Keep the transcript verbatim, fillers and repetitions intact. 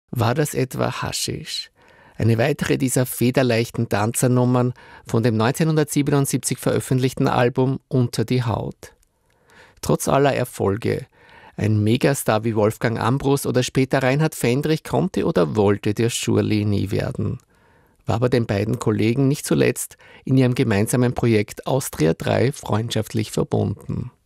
War das etwa Haschisch? Eine weitere dieser federleichten Tanzernummern von dem neunzehnhundertsiebenundsiebzig veröffentlichten Album Unter die Haut. Trotz aller Erfolge, ein Megastar wie Wolfgang Ambros oder später Reinhard Fendrich konnte oder wollte der Schurli nie werden. War aber den beiden Kollegen nicht zuletzt in ihrem gemeinsamen Projekt Austria drei freundschaftlich verbunden.